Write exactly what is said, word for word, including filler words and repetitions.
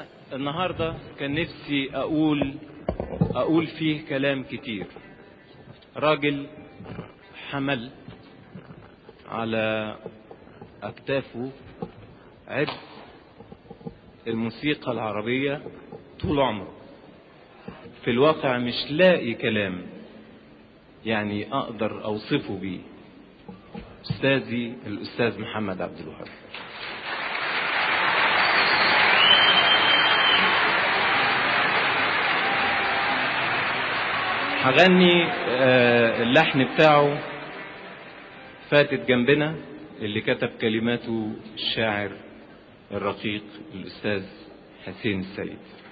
أنا النهاردة كان نفسي أقول أقول فيه كلام كتير. راجل حمل على أكتافه عبء الموسيقى العربية طول عمره. في الواقع مش لاقي كلام يعني أقدر أوصفه بيه. أستاذي الأستاذ محمد عبد الوهاب. هغني اللحن بتاعه فاتت جنبنا اللي كتب كلماته الشاعر الرقيق الأستاذ حسين السيد.